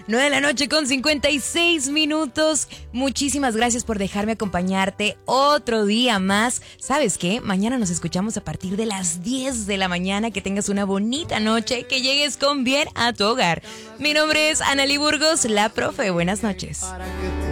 9 de la noche con 56 minutos. Muchísimas gracias por dejarme acompañarte otro día más. ¿Sabes qué? Mañana nos escuchamos a partir de las 10 de la mañana. Que tengas una bonita noche, que llegues con bien a tu hogar. Mi nombre es Analí Burgos, la profe. Buenas noches.